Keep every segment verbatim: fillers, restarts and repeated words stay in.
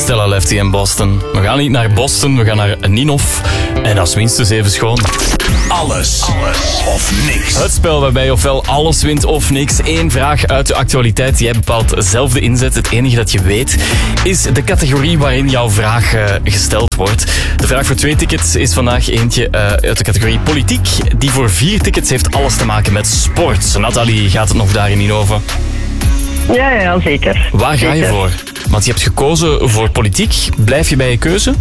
Stella Lefty in Boston. We gaan niet naar Boston, we gaan naar Ninov. En dat is minstens even schoon. Alles, alles of niks. Het spel waarbij je ofwel alles wint of niks. Eén vraag uit de actualiteit. Jij bepaalt zelf de inzet. Het enige dat je weet is de categorie waarin jouw vraag uh, gesteld wordt. De vraag voor twee tickets is vandaag eentje uh, uit de categorie politiek. Die voor vier tickets heeft alles te maken met sport. Nathalie, gaat het nog daarin niet over? Ja, ja, zeker. Waar ga je zeker. voor? Want je hebt gekozen voor politiek. Blijf je bij je keuze?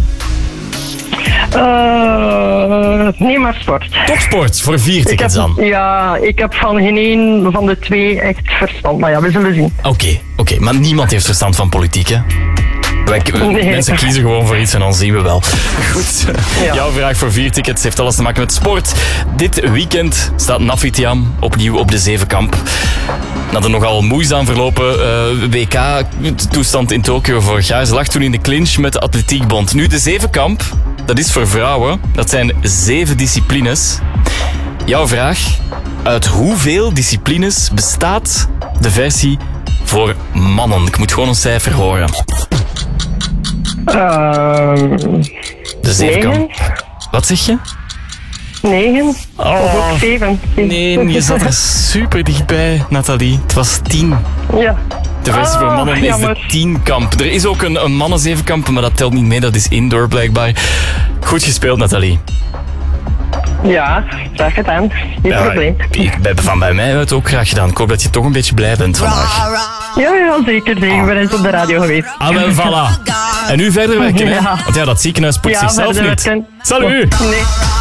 Uh, nee, maar sport. Toch sport, voor vier Ik tickets heb, dan. ja, ik heb van geen één van de twee echt verstand. Maar ja, we zullen zien. Oké, okay, oké. Okay. Maar niemand heeft verstand van politiek, hè? Wij, nee. Mensen kiezen gewoon voor iets en dan zien we wel. Goed, ja. Jouw vraag voor vier tickets heeft alles te maken met sport. Dit weekend staat Nafitiam opnieuw op de Zevenkamp. Na de nogal moeizaam verlopen uh, W K-toestand in Tokio vorig jaar. Ze lag toen in de clinch met de Atletiekbond. Nu de Zevenkamp, dat is voor vrouwen. Dat zijn zeven disciplines. Jouw vraag, uit hoeveel disciplines bestaat de versie voor mannen? Ik moet gewoon een cijfer horen. Uh, De Zevenkamp. negen. Wat zeg je? Negen. Oh, of ook zeven. Nee, je zat er super dichtbij, Nathalie. Het was tien. Ja. De versie voor mannen oh, is de tienkamp. Er is ook een, een mannen-zevenkamp, maar dat telt niet mee. Dat is indoor blijkbaar. Goed gespeeld, Nathalie. Ja, graag gedaan. Geen Ja, probleem. ik, van bij mij uit ook graag gedaan. Ik hoop dat je toch een beetje blij bent vandaag. Ja, ja, zeker. zeker. Ik ben eens op de radio geweest. Ah, wel, voilà. En nu verder werken, hè? Ja. Want ja, dat ziekenhuis poetst Ja, zichzelf verder niet. werken. Salut! Nee.